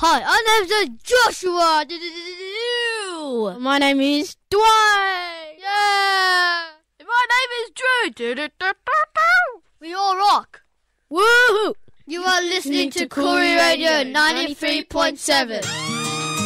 Hi, I'm Joshua. My name is Dwayne. Yeah. My name is Drew. We all rock. Woohoo! You are listening to Koori Radio 93.7.